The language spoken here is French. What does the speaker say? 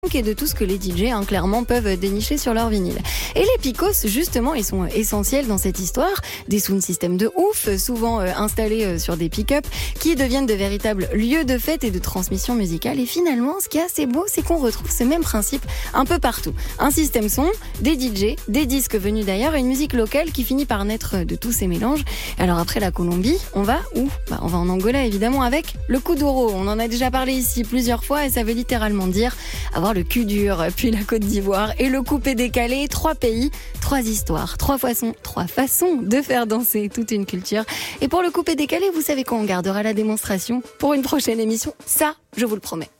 et de tout ce que les DJ clairement peuvent dénicher sur leur vinyle. Et les picos, justement, ils sont essentiels dans cette histoire. Des sound systems de ouf, souvent installés sur des pick-up, qui deviennent de véritables lieux de fête et de transmission musicale. Et finalement, ce qui est assez beau, c'est qu'on retrouve ce même principe un peu partout. Un système son, des DJ, des disques venus d'ailleurs et une musique locale qui finit par naître de tous ces mélanges. Alors après la Colombie, on va où ? On va en Angola évidemment avec le kuduro. On en a déjà parlé ici plusieurs fois et ça veut littéralement dire avoir le cul dur, puis la Côte d'Ivoire et le coupé décalé. 3 pays, 3 histoires, 3 façons de faire danser toute une culture. Et pour le coupé décalé, vous savez quoi, on gardera la démonstration pour une prochaine émission. Ça, je vous le promets.